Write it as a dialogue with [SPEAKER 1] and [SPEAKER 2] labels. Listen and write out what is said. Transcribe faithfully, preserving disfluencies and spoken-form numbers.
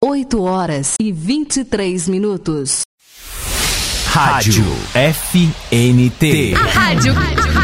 [SPEAKER 1] oito horas e vinte e três minutos.
[SPEAKER 2] Rádio F N T.
[SPEAKER 3] A rádio